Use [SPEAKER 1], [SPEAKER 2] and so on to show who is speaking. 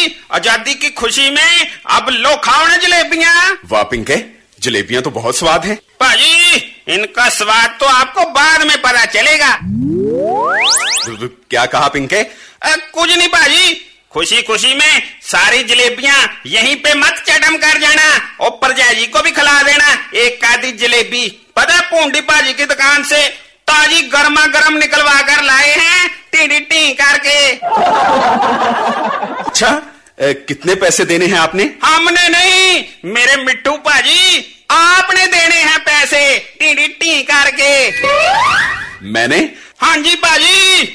[SPEAKER 1] भाजी, आजादी की खुशी में अब लो खाओ ना जलेबियां।
[SPEAKER 2] वाह पिंके, जलेबियां तो बहुत स्वाद है।
[SPEAKER 1] भाजी, इनका स्वाद तो आपको बाद में पता चलेगा।
[SPEAKER 2] क्या कहा पिंके?
[SPEAKER 1] कुछ नहीं भाजी, खुशी खुशी में सारी जलेबियां यहीं पे मत चटम कर जाना और परजा जी को भी खिला देना एक आधी जलेबी। पता पूंडी भाजी की दुकान से ताजी गर्मा गर्म निकलवा कर लाए हैं, टी टी करके।
[SPEAKER 2] अच्छा, कितने पैसे देने हैं आपने?
[SPEAKER 1] हमने नहीं, मेरे मिट्टू भाजी, आपने देने हैं पैसे टी टी करके।
[SPEAKER 2] मैंने?
[SPEAKER 1] हाँ जी भाजी,